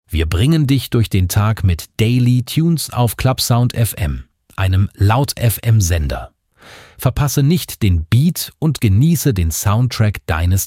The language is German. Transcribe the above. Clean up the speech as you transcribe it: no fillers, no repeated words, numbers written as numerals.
Wir bringen dich durch den Tag mit Daily Tunes auf Clubsound FM, einem Laut-FM-Sender. Verpasse nicht den Beat und genieße den Soundtrack deines